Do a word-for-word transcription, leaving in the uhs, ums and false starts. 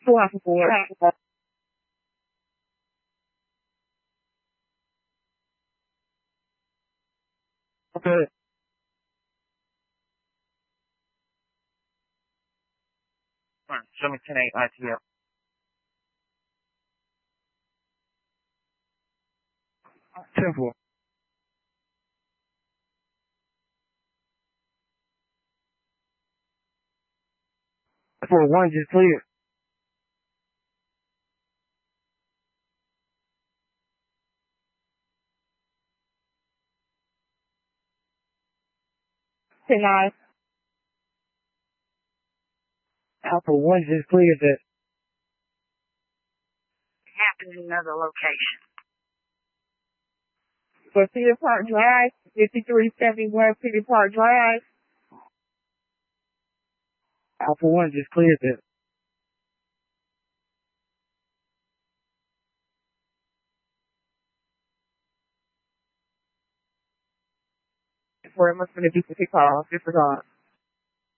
Four Alpha Four. Okay. Alright, show me ten eight I T L. ten four. four one just cleared. ten nine. Alpha one just cleared that. Happened in another location. For Cedar Park Drive, fifty-three seventy-one Cedar Park Drive. Alpha one just cleared that. For it must have been a duplicate call. Disregard.